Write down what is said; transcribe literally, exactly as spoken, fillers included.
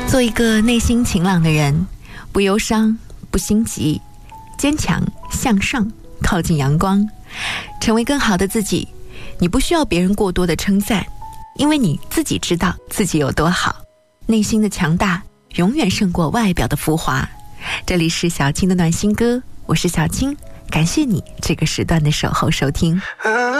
做一个内心晴朗的人，不忧伤，不心急，坚强向上，靠近阳光，成为更好的自己。你不需要别人过多的称赞，因为你自己知道自己有多好。内心的强大永远胜过外表的浮华。这里是小青的暖心歌，我是小青，感谢你这个时段的守候收听。